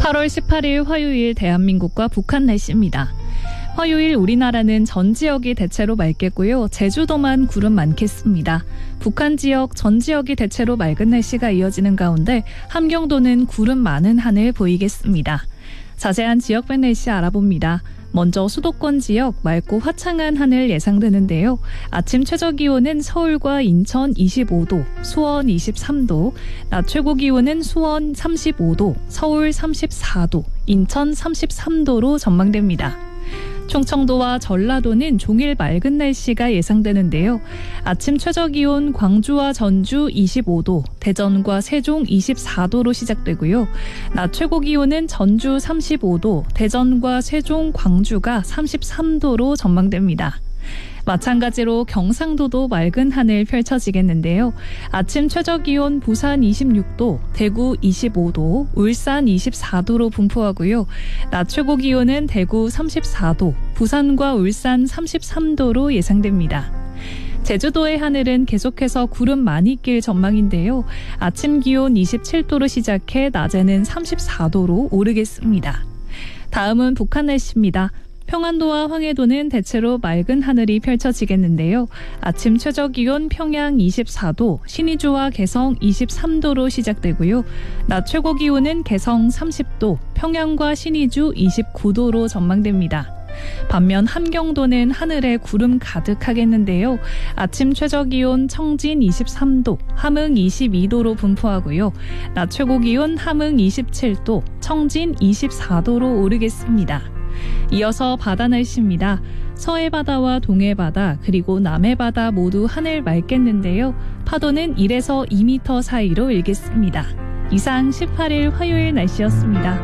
8월 18일 화요일 대한민국과 북한 날씨입니다. 화요일 우리나라는 전 지역이 대체로 맑겠고요. 제주도만 구름 많겠습니다. 북한 지역 전 지역이 대체로 맑은 날씨가 이어지는 가운데 함경도는 구름 많은 하늘 보이겠습니다. 자세한 지역별 날씨 알아봅니다. 먼저 수도권 지역 맑고 화창한 하늘 예상되는데요. 아침 최저기온은 서울과 인천 25도, 수원 23도, 낮 최고기온은 수원 35도, 서울 34도, 인천 33도로 전망됩니다. 충청도와 전라도는 종일 맑은 날씨가 예상되는데요. 아침 최저기온 광주와 전주 25도, 대전과 세종 24도로 시작되고요. 낮 최고기온은 전주 35도, 대전과 세종, 광주가 33도로 전망됩니다. 마찬가지로 경상도도 맑은 하늘 펼쳐지겠는데요. 아침 최저기온 부산 26도, 대구 25도, 울산 24도로 분포하고요. 낮 최고기온은 대구 34도, 부산과 울산 33도로 예상됩니다. 제주도의 하늘은 계속해서 구름 많이 낄 전망인데요. 아침 기온 27도로 시작해 낮에는 34도로 오르겠습니다. 다음은 북한 날씨입니다. 평안도와 황해도는 대체로 맑은 하늘이 펼쳐지겠는데요. 아침 최저기온 평양 24도, 신의주와 개성 23도로 시작되고요. 낮 최고기온은 개성 30도, 평양과 신의주 29도로 전망됩니다. 반면 함경도는 하늘에 구름 가득하겠는데요. 아침 최저기온 청진 23도, 함흥 22도로 분포하고요. 낮 최고기온 함흥 27도, 청진 24도로 오르겠습니다. 이어서 바다 날씨입니다. 서해바다와 동해바다 그리고 남해바다 모두 하늘 맑겠는데요. 파도는 1에서 2m 사이로 일겠습니다. 이상 18일 화요일 날씨였습니다.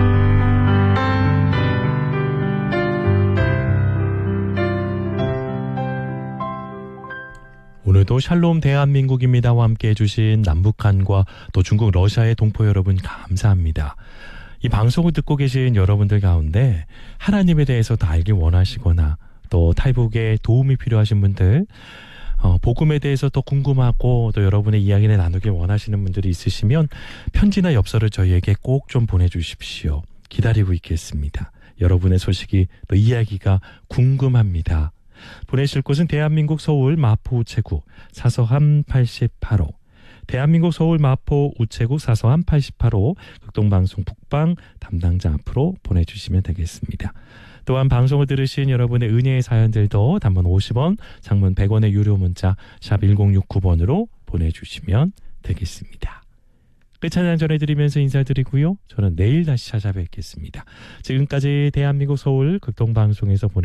오늘도 샬롬 대한민국입니다와 함께 해주신 남북한과 또 중국 러시아의 동포 여러분 감사합니다. 이 방송을 듣고 계신 여러분들 가운데 하나님에 대해서 더 알길 원하시거나 또 탈북에 도움이 필요하신 분들, 복음에 대해서 더 궁금하고 또 여러분의 이야기를 나누길 원하시는 분들이 있으시면 편지나 엽서를 저희에게 꼭 좀 보내주십시오. 기다리고 있겠습니다. 여러분의 소식이 또 이야기가 궁금합니다. 보내실 곳은 대한민국 서울 마포 우체국 사서함 88호, 대한민국 서울 마포 우체국 사서함 88호 극동방송 북방 담당자 앞으로 보내주시면 되겠습니다. 또한 방송을 들으신 여러분의 은혜의 사연들도 단문 50원, 장문 100원의 유료 문자 샵 1069번으로 보내주시면 되겠습니다. 끝찬양 전해드리면서 인사드리고요. 저는 내일 다시 찾아뵙겠습니다. 지금까지 대한민국 서울 극동방송에서 보내